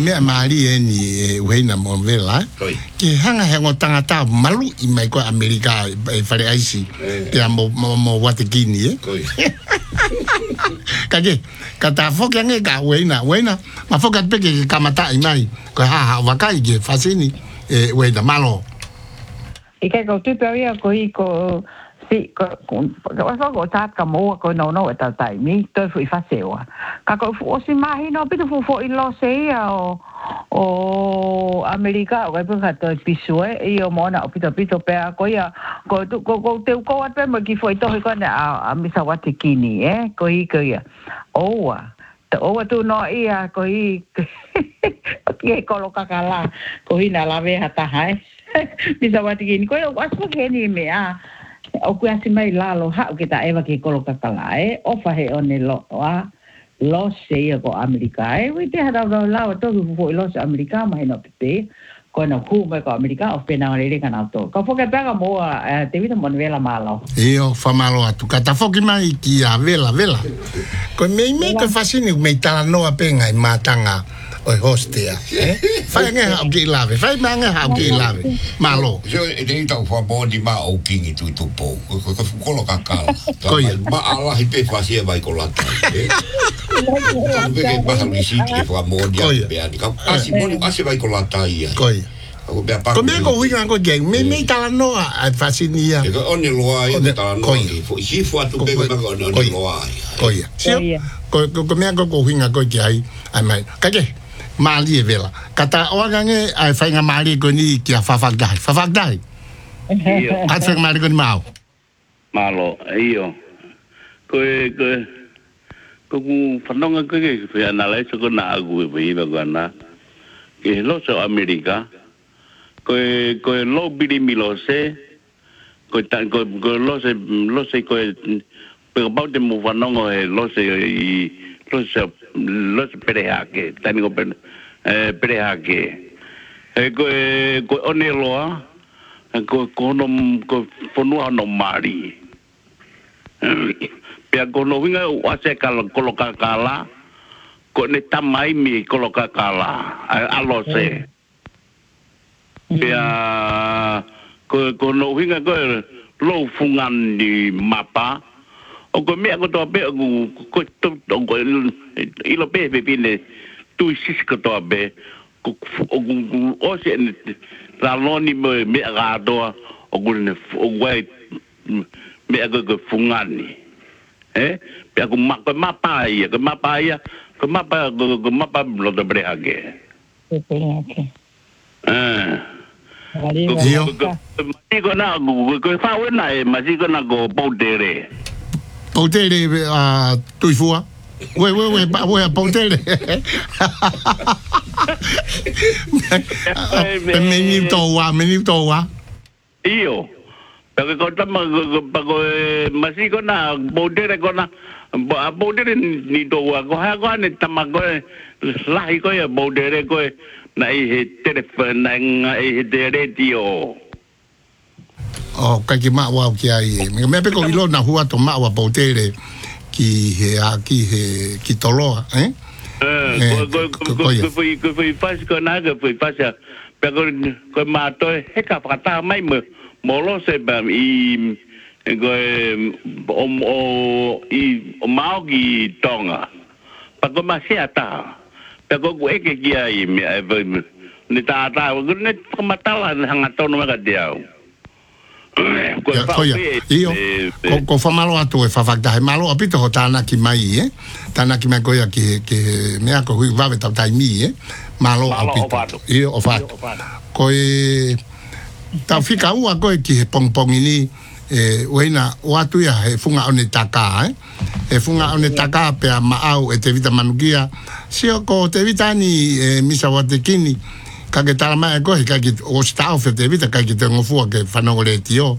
mea mali e ni uheina mo vela. Ke hanga hengo tangata malu I mai ko Amerika e fare aisi. Ke mo watekini e. Kage kata foka nge ka uheina ma foka peke kamata I mai ko ha wakai ke fasini e uheina malo. Ike ko tuperia ko si ko ko tat ka mo ko no ta tai mi to fu fa sewa ka ko fu si mai no pitu fu I lo se o Amerika o ko ka to pisue e o mona o pitu pe ko ya ko te ko at mo ki foi to ko na a misa watikini ko ya oa tu no ia ko ki ko lo kakala ko ina la ve hata hai misa watikini ko aso ke ni me a o kua si mai lalo ha o kita eva ke kolo kakala o fahe o ne lo se ko Amerika we te hada la to fu lo se Amerika mai no pe ko no ku mai ko Amerika o pena le kana to ko foka pega mo te vita mon vela malo io fa malo atu kata foki mai ki a vela ko me ko fasini me tala no apenga I matanga o hostia fai nge ha ki lave fai manga ha ki lave malo yo e tau fa bodi ma o kingi tu po ko lo kakala ma ala hi pe fasia vai ko la ve ba ha lisi ki fa modi be ani ka asi vai ko la tai ko me ko winga ko gen me tala no a fasinia ko oni loa I tala no si fo atu be ko oni loa ko me ko winga ko jai ai mai kage mali e vela kata oange ai fainga mali ko ni ki fafagdai at mali ko ni mau malo io ko fanonga ko ke anale ko na agu e ba gana ke lo so Amerika ko lo bidi milose ko lo se ko pero about de mo fanonga lo se perehake tani ko perehake ko oneloa ko no ko fonua no mari pe ko no winga wase kala kolokakala ko ne tamai mi kolokakala alose pe ko no winga ko lo fungan di mapa o ko me ko to be ko to ko ilo be pine tu sis ko to be o se la loni me ga do o gune o wai me ko fungani pe ko mapa lo de brehage ko na ko fa wena ma si ko na go podere Potere a tuifua. We potere. Meni toa. Io. Perché cosa ma si kona potere kona potere ni toa ko ha ko ne tamago lahi ko ya potere ko na I telefone na I radio. O kaki mawa ki ai me pe ko ilo na hua to mawa potere ki toloa ko foi faz ko na ko foi faz pe ko ma to he ka pata mai mo lo se ba I ko o mau ki tonga pa ko ma se ata pe ko e ke ki ai ni ta ko ne ko matala hanga tono ga dia ko fa malo atu e fa fakta malo apito ho tana ki mai tana ki mai ko ya ki me ko hui va veta tai mi malo apito o fa ko ta fika ua ko ki pong ini wena watu ya he funga one taka e funga one taka pe ma au e te vita manukia sio ko te vita ni misa watekini kage talama ko kage o stau fe te vita kage te ngofua ke fanole tio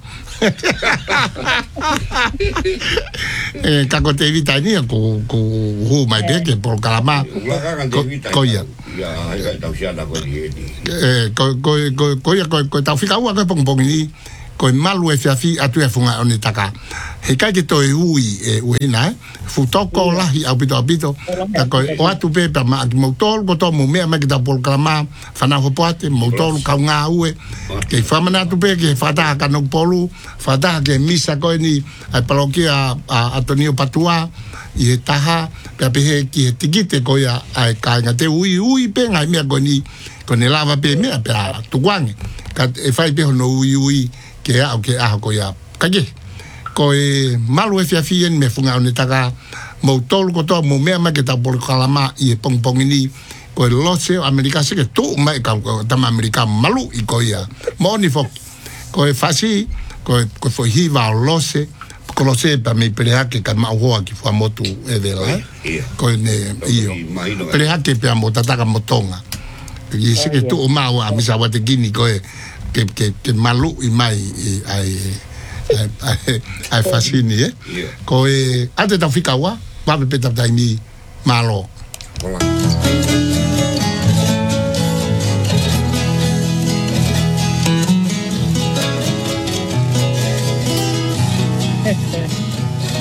kako te vita ni ko hu mai be por kalama ko ya ko tau fika ua ko pong ni ko malu e fiafi atu e funga oni taka he kai ke toi ui e ui na futoko lahi au pito ta ko o atu pe pa ma ki motor ko to mo me ma ki ta pol kalama fana ho poate motor ka nga ue ke famana tu pe ke fata ka no polu fata ke misa ko ni ai parokia a Antonio Patua i taha pe he ki tikite ko ya ai ka nga te ui pe nga me ko ni con el lava pe me pe tu guang ka e fai pe no ui ke a ko ya ka ge ko e malu e fiafien me funga o taka mo tol ko to mo me ma ke ta por kalama i pong ni ko el lose america se ke tu mai ka ta america malu i ko ya mo ni fo ko e fasi ko foi hi va lose ko lose pa me pelea ke ka ma ho ki fo motu e de la ko ne io pelea ke pe mo ta ka motonga y sé que tú mau a misa wate gini ko que malu i mai ai fascini ko ate ta fika wa va pe ta ni malo